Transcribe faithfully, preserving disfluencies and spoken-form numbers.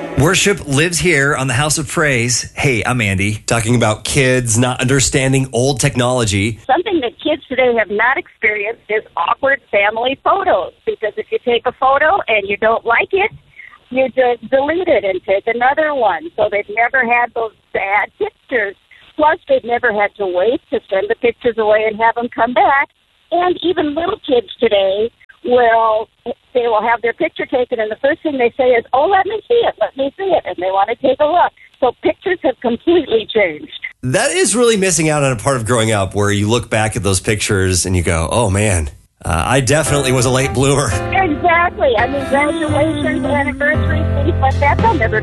Worship lives here on the House of Praise. Hey, I'm Andy, talking about kids not understanding old technology. Something that kids today have not experienced is awkward family photos. Because if you take a photo and you don't like it, you just delete it and take another one. So they've never had those bad pictures. Plus, they've never had to wait to send the pictures away and have them come back. And even little kids today will, they will have their picture taken, and the first thing they say is, oh, let me see it, let me see it, and they want to take a look. So pictures have completely changed. That is really missing out on a part of growing up where you look back at those pictures and you go, oh, man, uh, I definitely was a late bloomer. Exactly. I mean, graduations, anniversaries, things like that, they'll never